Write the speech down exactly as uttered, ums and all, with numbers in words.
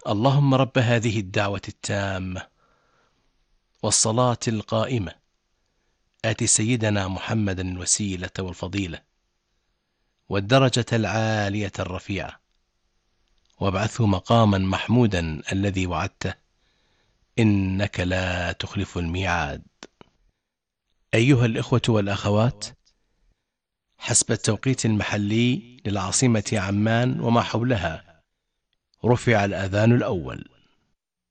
اللهم رب هذه الدعوة التامة والصلاة القائمة آت سيدنا محمدا الوسيلة والفضيلة والدرجة العالية الرفيعة وابعثه مقاما محمودا الذي وعدته إنك لا تخلف الميعاد. أيها الإخوة والأخوات، حسب التوقيت المحلي للعاصمة عمان وما حولها رفع الأذان الأول،